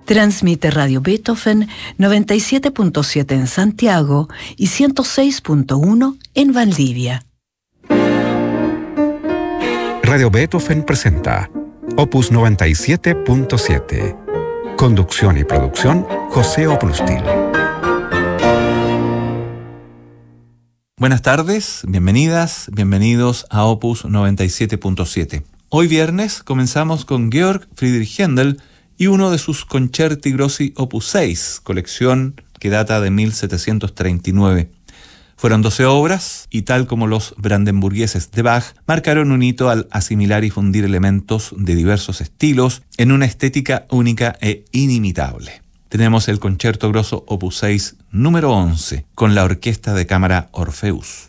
Transmite Radio Beethoven 97.7 en Santiago y 106.1 en Valdivia. Radio Beethoven presenta Opus 97.7. Conducción y producción, José Oprustil. Buenas tardes, bienvenidas, bienvenidos a Opus 97.7. Hoy viernes comenzamos con Georg Friedrich Händel y uno de sus Concerti Grossi Opus 6, colección que data de 1739. Fueron 12 obras y, tal como los brandenburgueses de Bach, marcaron un hito al asimilar y fundir elementos de diversos estilos en una estética única e inimitable. Tenemos el Concerto Grosso Opus 6 número 11 con la Orquesta de Cámara Orpheus.